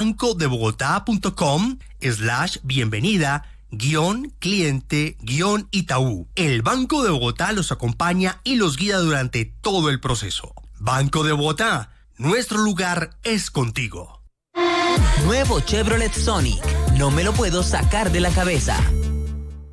bancodebogotá.com/bienvenida-cliente-Itaú. El Banco de Bogotá los acompaña y los guía durante todo el proceso. Banco de Bogotá, nuestro lugar es contigo. Nuevo Chevrolet Sonic, no me lo puedo sacar de la cabeza.